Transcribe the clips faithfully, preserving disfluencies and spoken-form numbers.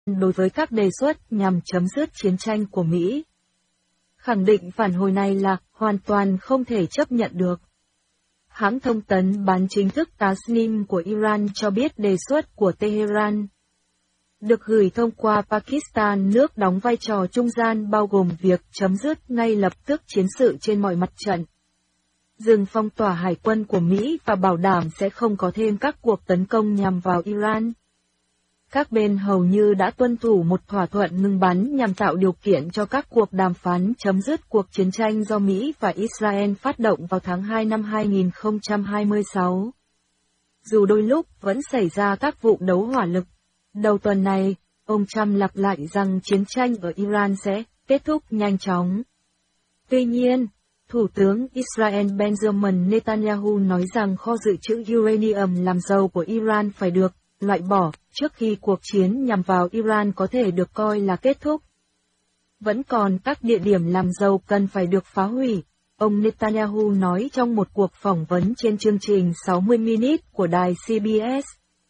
đối với các đề xuất nhằm chấm dứt chiến tranh của Mỹ. Khẳng định phản hồi này là hoàn toàn không thể chấp nhận được. Hãng thông tấn bán chính thức Tasnim của Iran cho biết đề xuất của Tehran được gửi thông qua Pakistan, nước đóng vai trò trung gian bao gồm việc chấm dứt ngay lập tức chiến sự trên mọi mặt trận, dừng phong tỏa hải quân của Mỹ và bảo đảm sẽ không có thêm các cuộc tấn công nhằm vào Iran. Các bên hầu như đã tuân thủ một thỏa thuận ngừng bắn nhằm tạo điều kiện cho các cuộc đàm phán chấm dứt cuộc chiến tranh do Mỹ và Israel phát động vào tháng hai năm hai nghìn không trăm hai mươi sáu. Dù đôi lúc vẫn xảy ra các vụ đấu hỏa lực, đầu tuần này, ông Trump lặp lại rằng chiến tranh ở Iran sẽ kết thúc nhanh chóng. Tuy nhiên, Thủ tướng Israel Benjamin Netanyahu nói rằng kho dự trữ uranium làm dầu của Iran phải được loại bỏ trước khi cuộc chiến nhằm vào Iran có thể được coi là kết thúc. Vẫn còn các địa điểm làm dầu cần phải được phá hủy, ông Netanyahu nói trong một cuộc phỏng vấn trên chương trình sáu mươi Minutes của đài xê bê ét.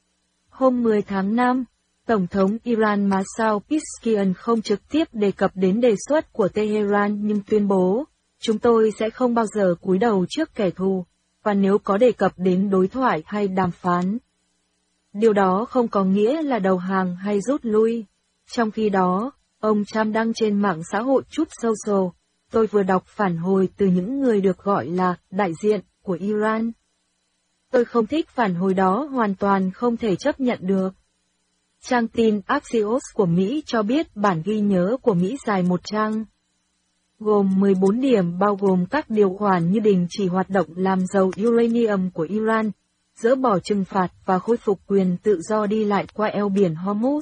Hôm mười tháng năm, Tổng thống Iran Masoud Pezeshkian không trực tiếp đề cập đến đề xuất của Tehran nhưng tuyên bố, chúng tôi sẽ không bao giờ cúi đầu trước kẻ thù, và nếu có đề cập đến đối thoại hay đàm phán, điều đó không có nghĩa là đầu hàng hay rút lui. Trong khi đó, ông Trump đăng trên mạng xã hội Truth Social, tôi vừa đọc phản hồi từ những người được gọi là đại diện của Iran. Tôi không thích phản hồi đó, hoàn toàn không thể chấp nhận được. Trang tin Axios của Mỹ cho biết bản ghi nhớ của Mỹ dài một trang, gồm mười bốn điểm bao gồm các điều khoản như đình chỉ hoạt động làm dầu uranium của Iran, dỡ bỏ trừng phạt và khôi phục quyền tự do đi lại qua eo biển Hormuz.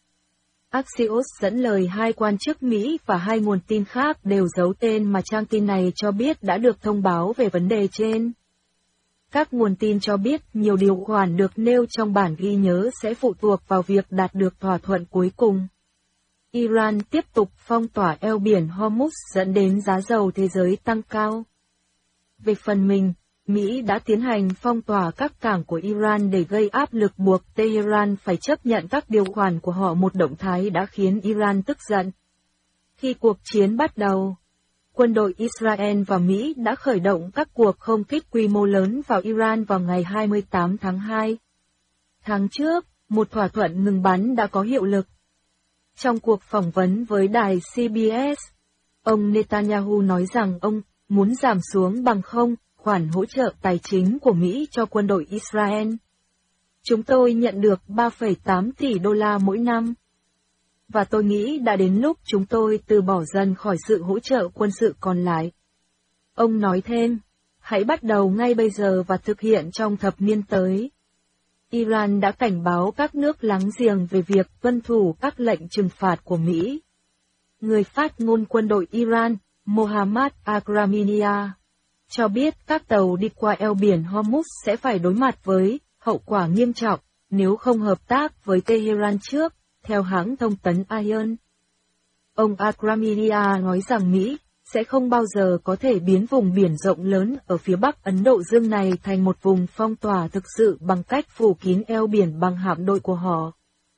Axios dẫn lời hai quan chức Mỹ và hai nguồn tin khác đều giấu tên mà trang tin này cho biết đã được thông báo về vấn đề trên. Các nguồn tin cho biết nhiều điều khoản được nêu trong bản ghi nhớ sẽ phụ thuộc vào việc đạt được thỏa thuận cuối cùng. Iran tiếp tục phong tỏa eo biển Hormuz dẫn đến giá dầu thế giới tăng cao. Về phần mình, Mỹ đã tiến hành phong tỏa các cảng của Iran để gây áp lực buộc Tehran phải chấp nhận các điều khoản của họ, một động thái đã khiến Iran tức giận. Khi cuộc chiến bắt đầu, quân đội Israel và Mỹ đã khởi động các cuộc không kích quy mô lớn vào Iran vào ngày hai mươi tám tháng hai. Tháng trước, một thỏa thuận ngừng bắn đã có hiệu lực. Trong cuộc phỏng vấn với đài xê bê ét, ông Netanyahu nói rằng ông muốn giảm xuống bằng không khoản hỗ trợ tài chính của Mỹ cho quân đội Israel. Chúng tôi nhận được ba phẩy tám tỷ đô la mỗi năm. Và tôi nghĩ đã đến lúc chúng tôi từ bỏ dần khỏi sự hỗ trợ quân sự còn lại. Ông nói thêm, hãy bắt đầu ngay bây giờ và thực hiện trong thập niên tới. Iran đã cảnh báo các nước láng giềng về việc tuân thủ các lệnh trừng phạt của Mỹ. Người phát ngôn quân đội Iran, Mohammad Akraminia, cho biết các tàu đi qua eo biển Hormuz sẽ phải đối mặt với hậu quả nghiêm trọng nếu không hợp tác với Tehran trước, theo hãng thông tấn Ion. Ông Akraminia nói rằng Mỹ sẽ không bao giờ có thể biến vùng biển rộng lớn ở phía bắc Ấn Độ Dương này thành một vùng phong tỏa thực sự bằng cách phủ kín eo biển bằng hạm đội của họ.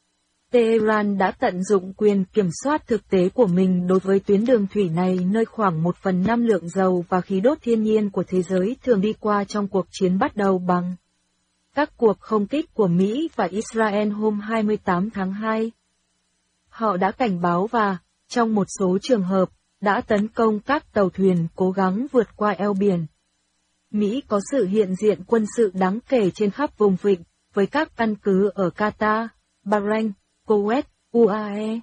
Tehran đã tận dụng quyền kiểm soát thực tế của mình đối với tuyến đường thủy này, nơi khoảng một phần năm lượng dầu và khí đốt thiên nhiên của thế giới thường đi qua trong cuộc chiến bắt đầu bằng các cuộc không kích của Mỹ và Israel hôm hai mươi tám tháng hai. Họ đã cảnh báo và, trong một số trường hợp, đã tấn công các tàu thuyền cố gắng vượt qua eo biển. Mỹ có sự hiện diện quân sự đáng kể trên khắp vùng vịnh, với các căn cứ ở Qatar, Bahrain, Kuwait, u a e,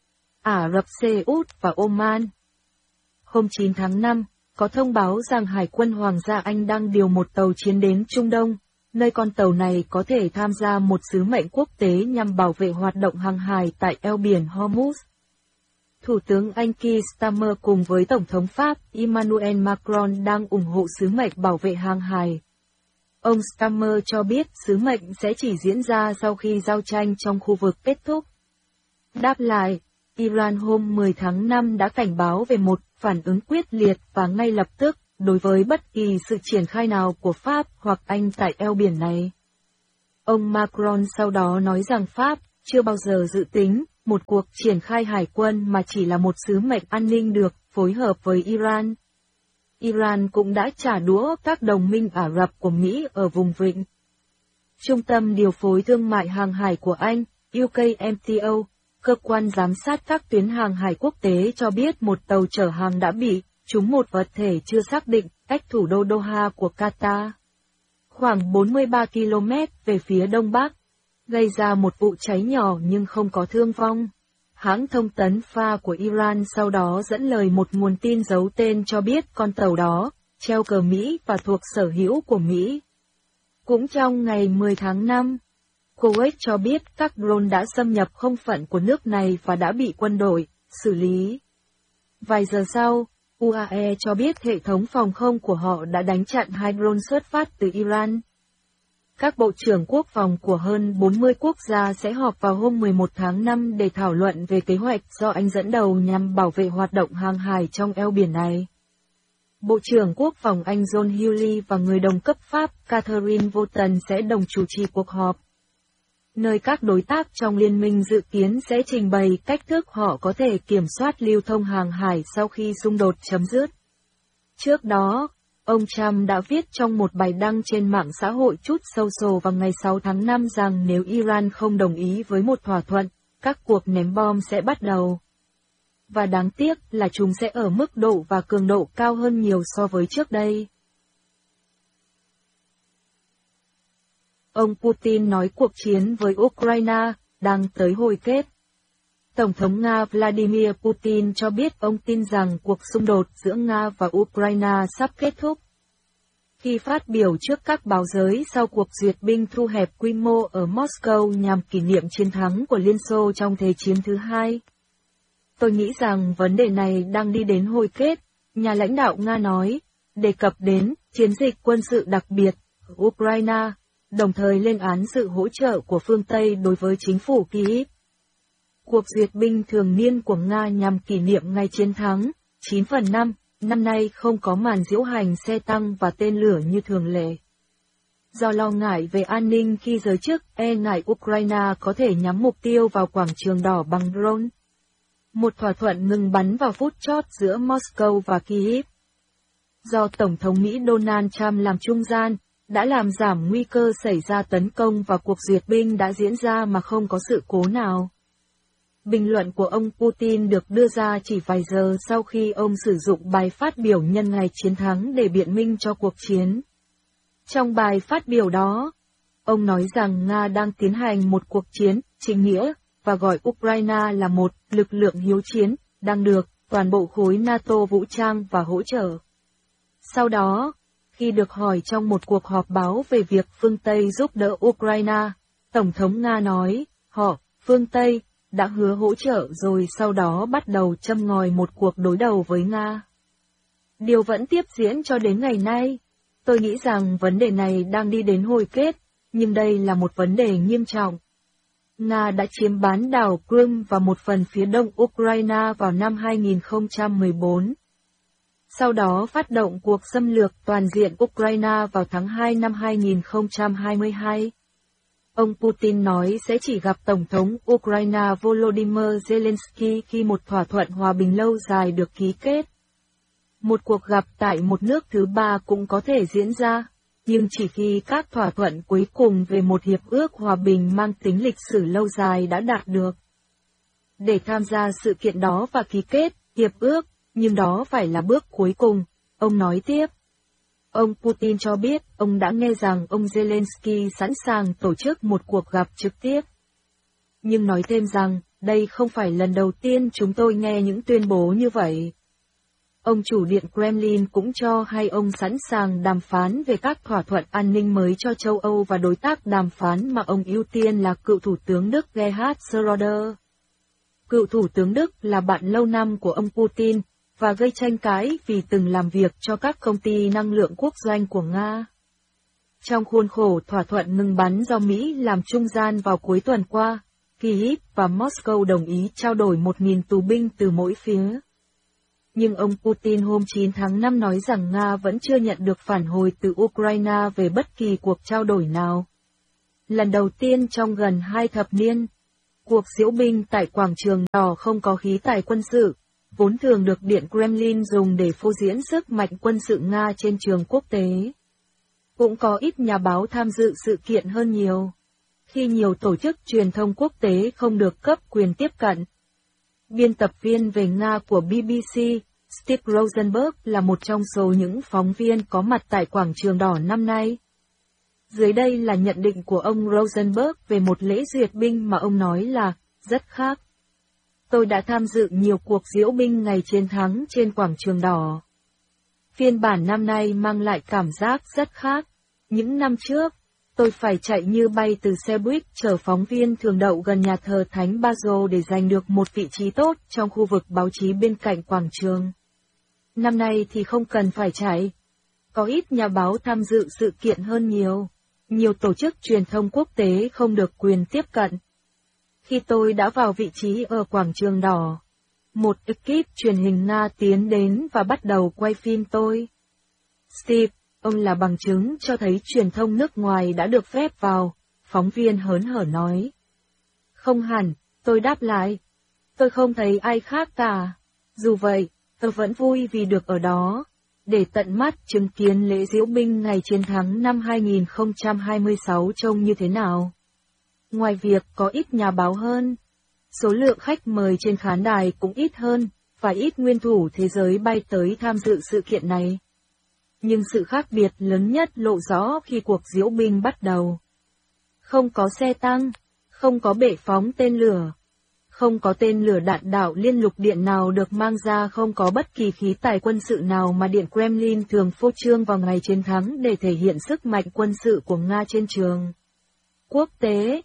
Ả Rập Xê Út và Oman. Hôm chín tháng năm, có thông báo rằng Hải quân Hoàng gia Anh đang điều một tàu chiến đến Trung Đông, nơi con tàu này có thể tham gia một sứ mệnh quốc tế nhằm bảo vệ hoạt động hàng hải tại eo biển Hormuz. Thủ tướng Anh Keir Starmer cùng với Tổng thống Pháp Emmanuel Macron đang ủng hộ sứ mệnh bảo vệ hàng hải. Ông Starmer cho biết sứ mệnh sẽ chỉ diễn ra sau khi giao tranh trong khu vực kết thúc. Đáp lại, Iran hôm mười tháng năm đã cảnh báo về một phản ứng quyết liệt và ngay lập tức đối với bất kỳ sự triển khai nào của Pháp hoặc Anh tại eo biển này. Ông Macron sau đó nói rằng Pháp chưa bao giờ dự tính một cuộc triển khai hải quân mà chỉ là một sứ mệnh an ninh được phối hợp với Iran. Iran cũng đã trả đũa các đồng minh Ả Rập của Mỹ ở vùng vịnh. Trung tâm điều phối thương mại hàng hải của Anh, U K M T O, cơ quan giám sát các tuyến hàng hải quốc tế cho biết một tàu chở hàng đã bị trúng một vật thể chưa xác định cách thủ đô Doha của Qatar, khoảng bốn mươi ba ki lô mét về phía đông bắc, gây ra một vụ cháy nhỏ nhưng không có thương vong. Hãng thông tấn F A của Iran sau đó dẫn lời một nguồn tin giấu tên cho biết con tàu đó treo cờ Mỹ và thuộc sở hữu của Mỹ. Cũng trong ngày mười tháng năm, Kuwait cho biết các drone đã xâm nhập không phận của nước này và đã bị quân đội xử lý. Vài giờ sau, U A E cho biết hệ thống phòng không của họ đã đánh chặn hai drone xuất phát từ Iran. Các bộ trưởng quốc phòng của hơn bốn mươi quốc gia sẽ họp vào hôm mười một tháng năm để thảo luận về kế hoạch do Anh dẫn đầu nhằm bảo vệ hoạt động hàng hải trong eo biển này. Bộ trưởng Quốc phòng Anh John Healey và người đồng cấp Pháp Catherine Vautrin sẽ đồng chủ trì cuộc họp, nơi các đối tác trong liên minh dự kiến sẽ trình bày cách thức họ có thể kiểm soát lưu thông hàng hải sau khi xung đột chấm dứt. Trước đó, ông Trump đã viết trong một bài đăng trên mạng xã hội Truth Social vào ngày sáu tháng năm rằng nếu Iran không đồng ý với một thỏa thuận, các cuộc ném bom sẽ bắt đầu. Và đáng tiếc là chúng sẽ ở mức độ và cường độ cao hơn nhiều so với trước đây. Ông Putin nói cuộc chiến với Ukraine đang tới hồi kết. Tổng thống Nga Vladimir Putin cho biết ông tin rằng cuộc xung đột giữa Nga và Ukraine sắp kết thúc. Khi phát biểu trước các báo giới sau cuộc duyệt binh thu hẹp quy mô ở Moscow nhằm kỷ niệm chiến thắng của Liên Xô trong Thế chiến thứ hai. Tôi nghĩ rằng vấn đề này đang đi đến hồi kết, nhà lãnh đạo Nga nói, đề cập đến chiến dịch quân sự đặc biệt ở Ukraine, đồng thời lên án sự hỗ trợ của phương Tây đối với chính phủ Kyiv. Cuộc duyệt binh thường niên của Nga nhằm kỷ niệm ngày chiến thắng, chín phần năm, năm nay không có màn diễu hành xe tăng và tên lửa như thường lệ. Do lo ngại về an ninh khi giới chức e ngại Ukraine có thể nhắm mục tiêu vào quảng trường đỏ bằng drone. Một thỏa thuận ngừng bắn vào phút chót giữa Moscow và Kyiv, do Tổng thống Mỹ Donald Trump làm trung gian, đã làm giảm nguy cơ xảy ra tấn công và cuộc duyệt binh đã diễn ra mà không có sự cố nào. Bình luận của ông Putin được đưa ra chỉ vài giờ sau khi ông sử dụng bài phát biểu nhân ngày chiến thắng để biện minh cho cuộc chiến. Trong bài phát biểu đó, ông nói rằng Nga đang tiến hành một cuộc chiến chính nghĩa, và gọi Ukraine là một lực lượng hiếu chiến, đang được toàn bộ khối NATO vũ trang và hỗ trợ. Sau đó, khi được hỏi trong một cuộc họp báo về việc phương Tây giúp đỡ Ukraine, Tổng thống Nga nói, họ, phương Tây, đã hứa hỗ trợ rồi sau đó bắt đầu châm ngòi một cuộc đối đầu với Nga. Điều vẫn tiếp diễn cho đến ngày nay. Tôi nghĩ rằng vấn đề này đang đi đến hồi kết, nhưng đây là một vấn đề nghiêm trọng. Nga đã chiếm bán đảo Crimea và một phần phía đông Ukraine vào năm hai nghìn không trăm mười bốn. Sau đó phát động cuộc xâm lược toàn diện Ukraine vào tháng hai năm hai nghìn không trăm hai mươi hai. Ông Putin nói sẽ chỉ gặp Tổng thống Ukraine Volodymyr Zelensky khi một thỏa thuận hòa bình lâu dài được ký kết. Một cuộc gặp tại một nước thứ ba cũng có thể diễn ra, nhưng chỉ khi các thỏa thuận cuối cùng về một hiệp ước hòa bình mang tính lịch sử lâu dài đã đạt được. Để tham gia sự kiện đó và ký kết hiệp ước, nhưng đó phải là bước cuối cùng, ông nói tiếp. Ông Putin cho biết ông đã nghe rằng ông Zelensky sẵn sàng tổ chức một cuộc gặp trực tiếp. Nhưng nói thêm rằng, đây không phải lần đầu tiên chúng tôi nghe những tuyên bố như vậy. Ông chủ điện Kremlin cũng cho hay ông sẵn sàng đàm phán về các thỏa thuận an ninh mới cho châu Âu và đối tác đàm phán mà ông ưu tiên là cựu Thủ tướng Đức Gerhard Schröder. Cựu Thủ tướng Đức là bạn lâu năm của ông Putin, và gây tranh cãi vì từng làm việc cho các công ty năng lượng quốc doanh của Nga. Trong khuôn khổ thỏa thuận ngừng bắn do Mỹ làm trung gian vào cuối tuần qua, Kyiv và Moscow đồng ý trao đổi một nghìn tù binh từ mỗi phía. Nhưng ông Putin hôm chín tháng năm nói rằng Nga vẫn chưa nhận được phản hồi từ Ukraine về bất kỳ cuộc trao đổi nào. Lần đầu tiên trong gần hai thập niên, Cuộc diễu binh tại quảng trường đỏ không có khí tài quân sự, vốn thường được Điện Kremlin dùng để phô diễn sức mạnh quân sự Nga trên trường quốc tế. Cũng có ít nhà báo tham dự sự kiện hơn nhiều, khi nhiều tổ chức truyền thông quốc tế không được cấp quyền tiếp cận. Biên tập viên về Nga của B B C, Steve Rosenberg là một trong số những phóng viên có mặt tại quảng trường đỏ năm nay. Dưới đây là nhận định của ông Rosenberg về một lễ duyệt binh mà ông nói là rất khác. Tôi đã tham dự nhiều cuộc diễu binh ngày chiến thắng trên quảng trường đỏ. Phiên bản năm nay mang lại cảm giác rất khác. Những năm trước, tôi phải chạy như bay từ xe buýt chở phóng viên thường đậu gần nhà thờ Thánh Basil để giành được một vị trí tốt trong khu vực báo chí bên cạnh quảng trường. Năm nay thì không cần phải chạy. Có ít nhà báo tham dự sự kiện hơn nhiều. Nhiều tổ chức truyền thông quốc tế không được quyền tiếp cận. Khi tôi đã vào vị trí ở quảng trường đỏ, một ekip truyền hình Nga tiến đến và bắt đầu quay phim tôi. Steve, ông là bằng chứng cho thấy truyền thông nước ngoài đã được phép vào, phóng viên hớn hở nói. Không hẳn, tôi đáp lại. Tôi không thấy ai khác cả. Dù vậy, tôi vẫn vui vì được ở đó, để tận mắt chứng kiến lễ diễu binh ngày chiến thắng năm hai nghìn không trăm hai mươi sáu trông như thế nào. Ngoài việc có ít nhà báo hơn, số lượng khách mời trên khán đài cũng ít hơn, và ít nguyên thủ thế giới bay tới tham dự sự kiện này. Nhưng sự khác biệt lớn nhất lộ rõ khi cuộc diễu binh bắt đầu. Không có xe tăng, không có bệ phóng tên lửa, không có tên lửa đạn đạo liên lục điện nào được mang ra, không có bất kỳ khí tài quân sự nào mà Điện Kremlin thường phô trương vào ngày chiến thắng để thể hiện sức mạnh quân sự của Nga trên trường quốc tế.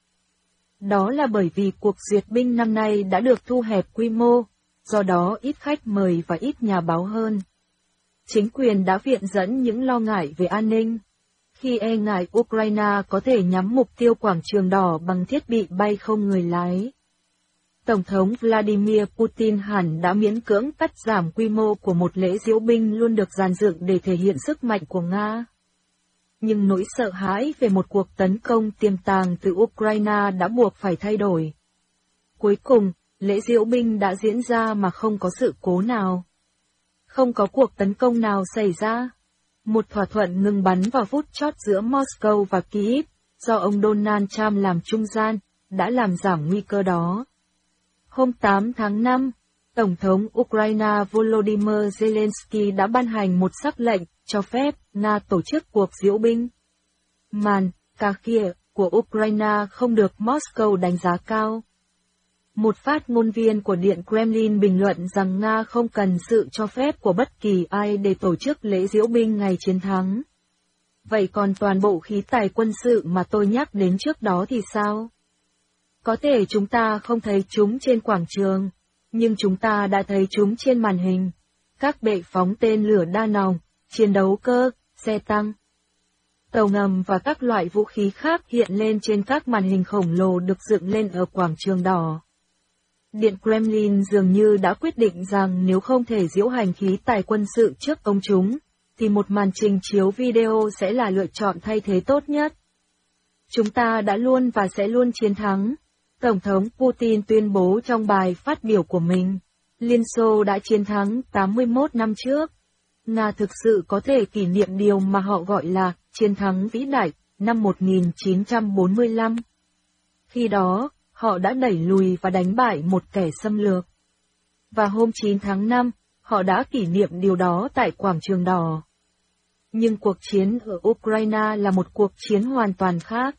Đó là bởi vì cuộc duyệt binh năm nay đã được thu hẹp quy mô, do đó ít khách mời và ít nhà báo hơn. Chính quyền đã viện dẫn những lo ngại về an ninh, khi e ngại Ukraine có thể nhắm mục tiêu quảng trường đỏ bằng thiết bị bay không người lái. Tổng thống Vladimir Putin hẳn đã miễn cưỡng cắt giảm quy mô của một lễ diễu binh luôn được dàn dựng để thể hiện sức mạnh của Nga. Nhưng nỗi sợ hãi về một cuộc tấn công tiềm tàng từ Ukraine đã buộc phải thay đổi. Cuối cùng, lễ diễu binh đã diễn ra mà không có sự cố nào. Không có cuộc tấn công nào xảy ra. Một thỏa thuận ngừng bắn vào phút chót giữa Moscow và Kyiv, do ông Donald Trump làm trung gian, đã làm giảm nguy cơ đó. Hôm tám tháng năm, Tổng thống Ukraine Volodymyr Zelensky đã ban hành một sắc lệnh cho phép Nga tổ chức cuộc diễu binh. Màn cà khịa của Ukraine không được Moscow đánh giá cao. Một phát ngôn viên của Điện Kremlin bình luận rằng Nga không cần sự cho phép của bất kỳ ai để tổ chức lễ diễu binh ngày chiến thắng. Vậy còn toàn bộ khí tài quân sự mà tôi nhắc đến trước đó thì sao? Có thể chúng ta không thấy chúng trên quảng trường, nhưng chúng ta đã thấy chúng trên màn hình. Các bệ phóng tên lửa đa nòng, chiến đấu cơ, xe tăng, tàu ngầm và các loại vũ khí khác hiện lên trên các màn hình khổng lồ được dựng lên ở quảng trường đỏ. Điện Kremlin dường như đã quyết định rằng nếu không thể diễu hành khí tài quân sự trước công chúng, thì một màn trình chiếu video sẽ là lựa chọn thay thế tốt nhất. Chúng ta đã luôn và sẽ luôn chiến thắng, Tổng thống Putin tuyên bố trong bài phát biểu của mình. Liên Xô đã chiến thắng tám mươi mốt năm trước. Nga thực sự có thể kỷ niệm điều mà họ gọi là chiến thắng vĩ đại, năm một nghìn chín trăm bốn mươi lăm. Khi đó, họ đã đẩy lùi và đánh bại một kẻ xâm lược. Và hôm chín tháng năm, họ đã kỷ niệm điều đó tại quảng trường đỏ. Nhưng cuộc chiến ở Ukraine là một cuộc chiến hoàn toàn khác.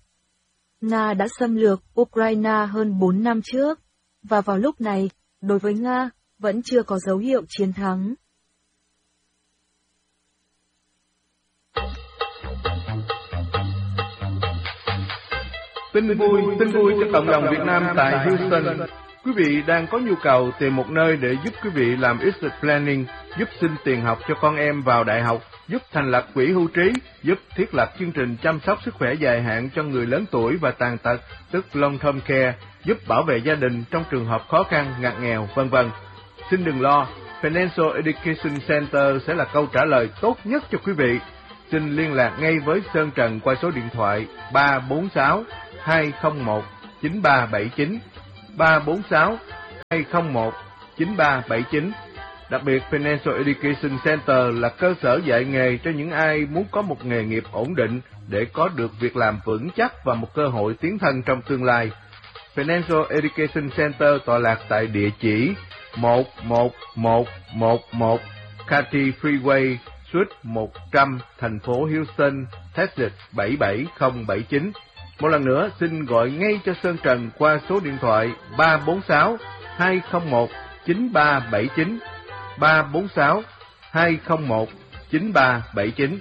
Nga đã xâm lược Ukraine hơn bốn năm trước, và vào lúc này, đối với Nga, vẫn chưa có dấu hiệu chiến thắng. Tin vui, tin vui cho cộng đồng Việt Nam tại Houston. Quý vị đang có nhu cầu tìm một nơi để giúp quý vị làm estate planning, giúp xin tiền học cho con em vào đại học, giúp thành lập quỹ hưu trí, giúp thiết lập chương trình chăm sóc sức khỏe dài hạn cho người lớn tuổi và tàn tật, tức long term care, giúp bảo vệ gia đình trong trường hợp khó khăn, ngặt nghèo, vân vân. Xin đừng lo, Financial Education Center sẽ là câu trả lời tốt nhất cho quý vị. Xin liên lạc ngay với Sơn Trần qua số điện thoại ba bốn sáu hai không một chín ba bảy chín, ba bốn sáu hai không một chín ba bảy chín. Đặc biệt, Financial Education Center là cơ sở dạy nghề cho những ai muốn có một nghề nghiệp ổn định để có được việc làm vững chắc và một cơ hội tiến thân trong tương lai. Financial Education Center tọa lạc tại địa chỉ một một một một một Katy Freeway, Suite một trăm, thành phố Houston, Texas bảy bảy không bảy chín. Một lần nữa, xin gọi ngay cho Sơn Trần qua số điện thoại ba bốn sáu hai không một chín ba bảy chín, ba bốn sáu hai không một chín ba bảy chín.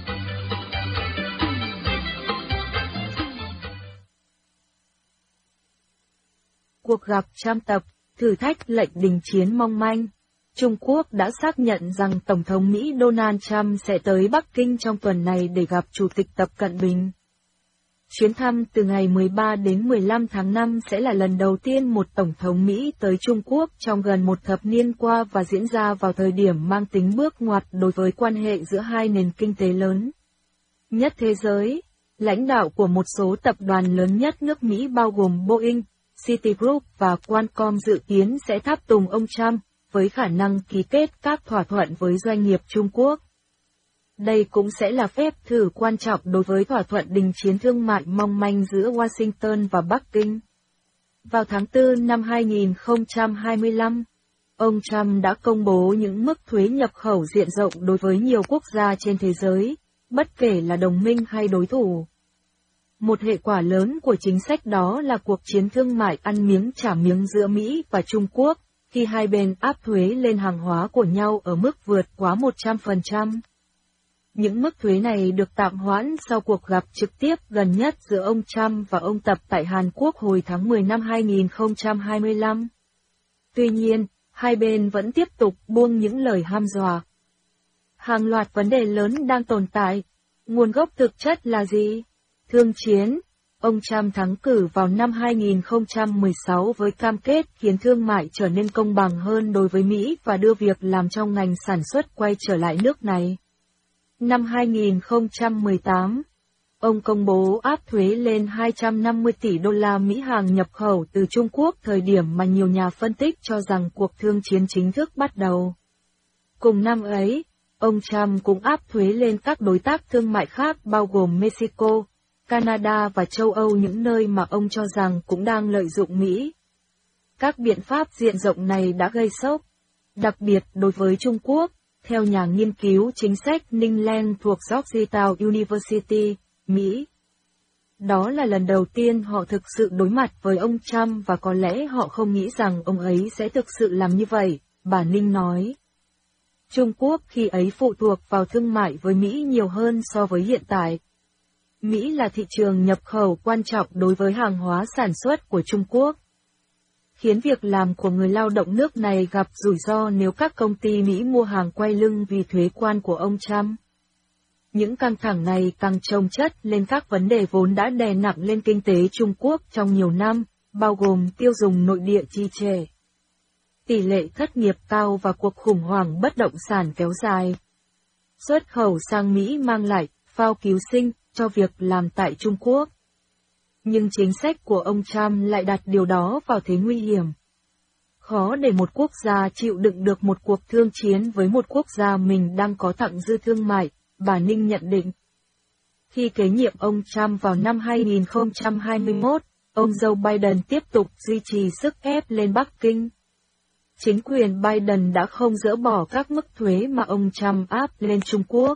Cuộc gặp trăm tập, thử thách lệnh đình chiến mong manh. Trung Quốc đã xác nhận rằng Tổng thống Mỹ Donald Trump sẽ tới Bắc Kinh trong tuần này để gặp Chủ tịch Tập Cận Bình. Chuyến thăm từ ngày mười ba đến mười lăm tháng năm sẽ là lần đầu tiên một Tổng thống Mỹ tới Trung Quốc trong gần một thập niên qua và diễn ra vào thời điểm mang tính bước ngoặt đối với quan hệ giữa hai nền kinh tế lớn nhất thế giới. Lãnh đạo của một số tập đoàn lớn nhất nước Mỹ bao gồm Boeing, Citigroup và Qualcomm dự kiến sẽ tháp tùng ông Trump, với khả năng ký kết các thỏa thuận với doanh nghiệp Trung Quốc. Đây cũng sẽ là phép thử quan trọng đối với thỏa thuận đình chiến thương mại mong manh giữa Washington và Bắc Kinh. Vào tháng tư năm hai nghìn không trăm hai mươi lăm, ông Trump đã công bố những mức thuế nhập khẩu diện rộng đối với nhiều quốc gia trên thế giới, bất kể là đồng minh hay đối thủ. Một hệ quả lớn của chính sách đó là cuộc chiến thương mại ăn miếng trả miếng giữa Mỹ và Trung Quốc, khi hai bên áp thuế lên hàng hóa của nhau ở mức vượt quá một trăm phần trăm. Những mức thuế này được tạm hoãn sau cuộc gặp trực tiếp gần nhất giữa ông Trump và ông Tập tại Hàn Quốc hồi tháng mười năm hai nghìn không trăm hai mươi lăm. Tuy nhiên, hai bên vẫn tiếp tục buông những lời hăm dọa. Hàng loạt vấn đề lớn đang tồn tại. Nguồn gốc thực chất là gì? Thương chiến. Ông Trump thắng cử vào năm hai nghìn không trăm mười sáu với cam kết khiến thương mại trở nên công bằng hơn đối với Mỹ và đưa việc làm trong ngành sản xuất quay trở lại nước này. Năm hai nghìn không trăm mười tám, ông công bố áp thuế lên hai trăm năm mươi tỷ đô la Mỹ hàng nhập khẩu từ Trung Quốc, thời điểm mà nhiều nhà phân tích cho rằng cuộc thương chiến chính thức bắt đầu. Cùng năm ấy, ông Trump cũng áp thuế lên các đối tác thương mại khác bao gồm Mexico, Canada và châu Âu, những nơi mà ông cho rằng cũng đang lợi dụng Mỹ. Các biện pháp diện rộng này đã gây sốc, đặc biệt đối với Trung Quốc, theo nhà nghiên cứu chính sách Ning Len thuộc Georgetown University, Mỹ. Đó là lần đầu tiên họ thực sự đối mặt với ông Trump và có lẽ họ không nghĩ rằng ông ấy sẽ thực sự làm như vậy, bà Ning nói. Trung Quốc khi ấy phụ thuộc vào thương mại với Mỹ nhiều hơn so với hiện tại. Mỹ là thị trường nhập khẩu quan trọng đối với hàng hóa sản xuất của Trung Quốc, khiến việc làm của người lao động nước này gặp rủi ro nếu các công ty Mỹ mua hàng quay lưng vì thuế quan của ông Trump. Những căng thẳng này càng chồng chất lên các vấn đề vốn đã đè nặng lên kinh tế Trung Quốc trong nhiều năm, bao gồm tiêu dùng nội địa trì trệ, tỷ lệ thất nghiệp cao và cuộc khủng hoảng bất động sản kéo dài. Xuất khẩu sang Mỹ mang lại phao cứu sinh cho việc làm tại Trung Quốc. Nhưng chính sách của ông Trump lại đặt điều đó vào thế nguy hiểm. Khó để một quốc gia chịu đựng được một cuộc thương chiến với một quốc gia mình đang có thặng dư thương mại, bà Ning nhận định. Khi kế nhiệm ông Trump vào năm hai nghìn không trăm hai mươi mốt, ông Joe Biden tiếp tục duy trì sức ép lên Bắc Kinh. Chính quyền Biden đã không dỡ bỏ các mức thuế mà ông Trump áp lên Trung Quốc.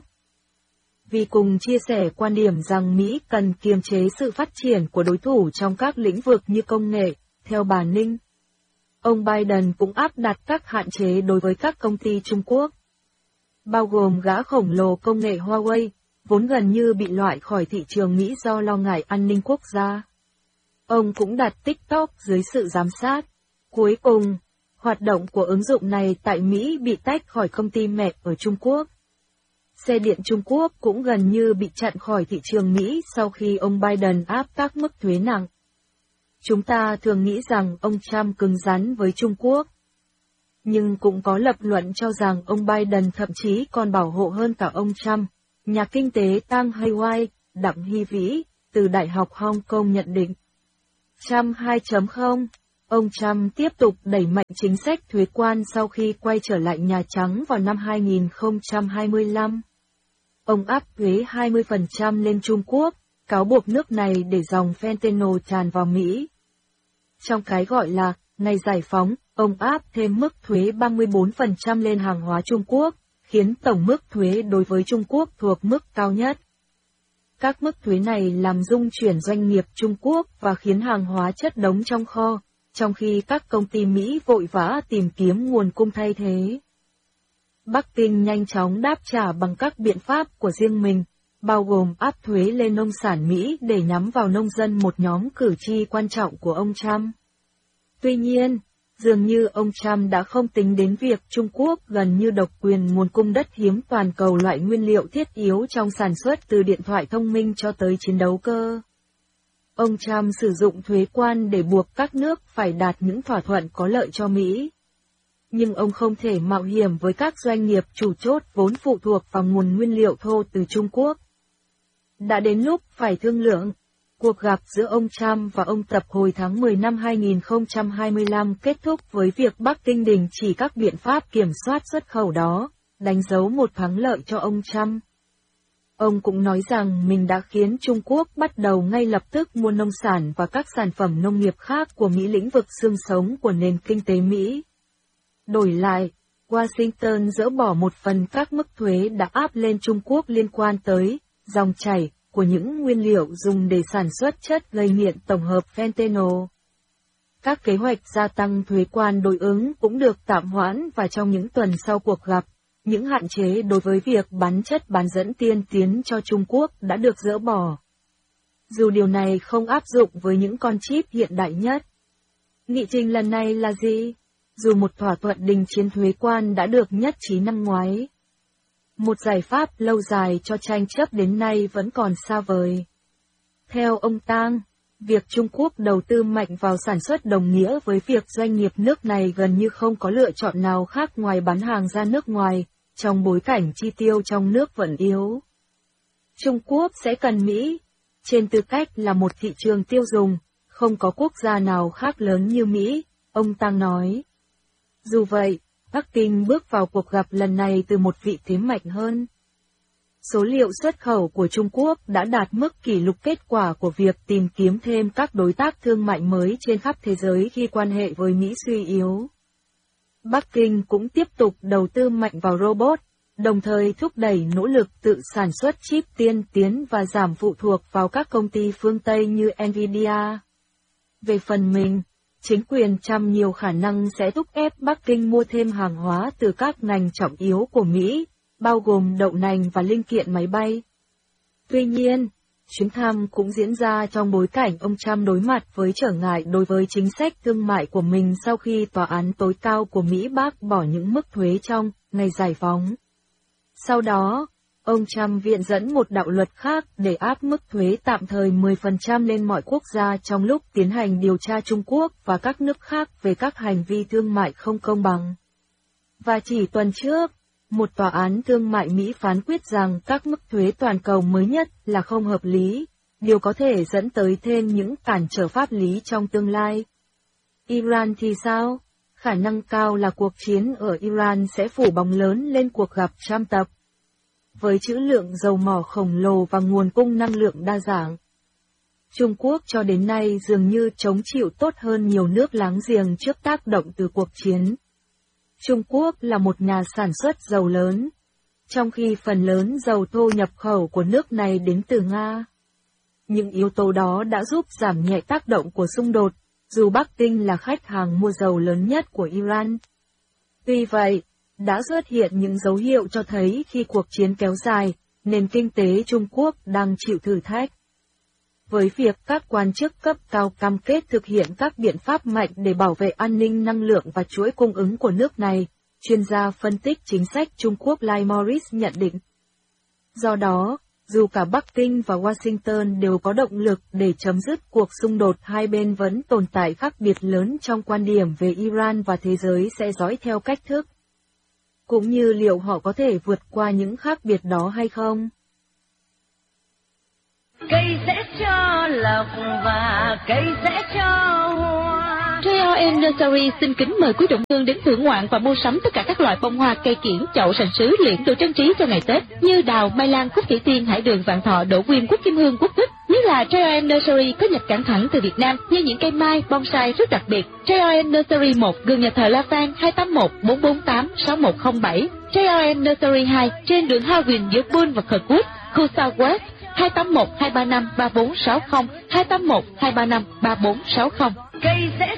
Vì cùng chia sẻ quan điểm rằng Mỹ cần kiềm chế sự phát triển của đối thủ trong các lĩnh vực như công nghệ, theo bà Ning. Ông Biden cũng áp đặt các hạn chế đối với các công ty Trung Quốc, bao gồm gã khổng lồ công nghệ Huawei, vốn gần như bị loại khỏi thị trường Mỹ do lo ngại an ninh quốc gia. Ông cũng đặt TikTok dưới sự giám sát. Cuối cùng, hoạt động của ứng dụng này tại Mỹ bị tách khỏi công ty mẹ ở Trung Quốc. Xe điện Trung Quốc cũng gần như bị chặn khỏi thị trường Mỹ sau khi ông Biden áp các mức thuế nặng. Chúng ta thường nghĩ rằng ông Trump cứng rắn với Trung Quốc. Nhưng cũng có lập luận cho rằng ông Biden thậm chí còn bảo hộ hơn cả ông Trump. Nhà kinh tế Tang Haywai, Đặng Hy Vĩ, từ Đại học Hong Kong nhận định. Trump hai chấm không. Ông Trump tiếp tục đẩy mạnh chính sách thuế quan sau khi quay trở lại Nhà Trắng vào năm hai nghìn không trăm hai mươi lăm. Ông áp thuế hai mươi phần trăm lên Trung Quốc, cáo buộc nước này để dòng fentanyl tràn vào Mỹ. Trong cái gọi là ngày giải phóng, ông áp thêm mức thuế ba mươi bốn phần trăm lên hàng hóa Trung Quốc, khiến tổng mức thuế đối với Trung Quốc thuộc mức cao nhất. Các mức thuế này làm rung chuyển doanh nghiệp Trung Quốc và khiến hàng hóa chất đống trong kho, trong khi các công ty Mỹ vội vã tìm kiếm nguồn cung thay thế. Bắc Kinh nhanh chóng đáp trả bằng các biện pháp của riêng mình, bao gồm áp thuế lên nông sản Mỹ để nhắm vào nông dân, một nhóm cử tri quan trọng của ông Trump. Tuy nhiên, dường như ông Trump đã không tính đến việc Trung Quốc gần như độc quyền nguồn cung đất hiếm toàn cầu, loại nguyên liệu thiết yếu trong sản xuất từ điện thoại thông minh cho tới chiến đấu cơ. Ông Trump sử dụng thuế quan để buộc các nước phải đạt những thỏa thuận có lợi cho Mỹ. Nhưng ông không thể mạo hiểm với các doanh nghiệp chủ chốt vốn phụ thuộc vào nguồn nguyên liệu thô từ Trung Quốc. Đã đến lúc phải thương lượng. Cuộc gặp giữa ông Trump và ông Tập hồi tháng mười năm hai nghìn không trăm hai mươi lăm kết thúc với việc Bắc Kinh đình chỉ các biện pháp kiểm soát xuất khẩu đó, đánh dấu một thắng lợi cho ông Trump. Ông cũng nói rằng mình đã khiến Trung Quốc bắt đầu ngay lập tức mua nông sản và các sản phẩm nông nghiệp khác của Mỹ, lĩnh vực xương sống của nền kinh tế Mỹ. Đổi lại, Washington dỡ bỏ một phần các mức thuế đã áp lên Trung Quốc liên quan tới dòng chảy của những nguyên liệu dùng để sản xuất chất gây nghiện tổng hợp fentanyl. Các kế hoạch gia tăng thuế quan đối ứng cũng được tạm hoãn, và trong những tuần sau cuộc gặp, những hạn chế đối với việc bán chất bán dẫn tiên tiến cho Trung Quốc đã được dỡ bỏ. Dù điều này không áp dụng với những con chip hiện đại nhất. Nghị trình lần này là gì? Dù một thỏa thuận đình chiến thuế quan đã được nhất trí năm ngoái, một giải pháp lâu dài cho tranh chấp đến nay vẫn còn xa vời. Theo ông Tang, việc Trung Quốc đầu tư mạnh vào sản xuất đồng nghĩa với việc doanh nghiệp nước này gần như không có lựa chọn nào khác ngoài bán hàng ra nước ngoài, trong bối cảnh chi tiêu trong nước vẫn yếu. Trung Quốc sẽ cần Mỹ, trên tư cách là một thị trường tiêu dùng, không có quốc gia nào khác lớn như Mỹ, ông Tang nói. Dù vậy, Bắc Kinh bước vào cuộc gặp lần này từ một vị thế mạnh hơn. Số liệu xuất khẩu của Trung Quốc đã đạt mức kỷ lục, kết quả của việc tìm kiếm thêm các đối tác thương mại mới trên khắp thế giới khi quan hệ với Mỹ suy yếu. Bắc Kinh cũng tiếp tục đầu tư mạnh vào robot, đồng thời thúc đẩy nỗ lực tự sản xuất chip tiên tiến và giảm phụ thuộc vào các công ty phương Tây như Nvidia. Về phần mình, chính quyền Trump nhiều khả năng sẽ thúc ép Bắc Kinh mua thêm hàng hóa từ các ngành trọng yếu của Mỹ, bao gồm đậu nành và linh kiện máy bay. Tuy nhiên, chuyến thăm cũng diễn ra trong bối cảnh ông Trump đối mặt với trở ngại đối với chính sách thương mại của mình sau khi Tòa án tối cao của Mỹ bác bỏ những mức thuế trong ngày giải phóng. Sau đó, ông Trump viện dẫn một đạo luật khác để áp mức thuế tạm thời mười phần trăm lên mọi quốc gia trong lúc tiến hành điều tra Trung Quốc và các nước khác về các hành vi thương mại không công bằng. Và chỉ tuần trước, một tòa án thương mại Mỹ phán quyết rằng các mức thuế toàn cầu mới nhất là không hợp lý, điều có thể dẫn tới thêm những cản trở pháp lý trong tương lai. Iran thì sao? Khả năng cao là cuộc chiến ở Iran sẽ phủ bóng lớn lên cuộc gặp Trump Tập. Với trữ lượng dầu mỏ khổng lồ và nguồn cung năng lượng đa dạng, Trung Quốc cho đến nay dường như chống chịu tốt hơn nhiều nước láng giềng trước tác động từ cuộc chiến. Trung Quốc là một nhà sản xuất dầu lớn, trong khi phần lớn dầu thô nhập khẩu của nước này đến từ Nga. Những yếu tố đó đã giúp giảm nhẹ tác động của xung đột, dù Bắc Kinh là khách hàng mua dầu lớn nhất của Iran. Tuy vậy, đã xuất hiện những dấu hiệu cho thấy khi cuộc chiến kéo dài, nền kinh tế Trung Quốc đang chịu thử thách. Với việc các quan chức cấp cao cam kết thực hiện các biện pháp mạnh để bảo vệ an ninh năng lượng và chuỗi cung ứng của nước này, chuyên gia phân tích chính sách Trung Quốc Lai Morris nhận định. Do đó, dù cả Bắc Kinh và Washington đều có động lực để chấm dứt cuộc xung đột, hai bên vẫn tồn tại khác biệt lớn trong quan điểm về Iran và thế giới sẽ dõi theo cách thức. Cũng như liệu họ có thể vượt qua những khác biệt đó hay không. cây sẽ cho lộc và cây sẽ cho hoa. gi o en Nursery xin kính mời quý đồng hương đến thưởng ngoạn và mua sắm tất cả các loại bông hoa, cây kiểng, chậu, sành sứ, liễn, đồ trang trí cho ngày Tết như đào, mai lan, cúc thủy tiên, hải đường, vạn thọ, đỗ quyên, quất kim hương, quất bích. Nhất là gi o en Nursery có nhập cảng thẳng từ Việt Nam như những cây mai, bonsai rất đặc biệt. gi o en Nursery một, đường nhà thờ La Phan, hai tám một bốn bốn tám sáu một không bảy. gi o en Nursery hai, trên đường Howin giữa Bull và Kirkwood, khu Southwest, hai tám một hai ba năm ba bốn sáu không, hai tám một hai ba năm ba bốn sáu không. Cây sẽ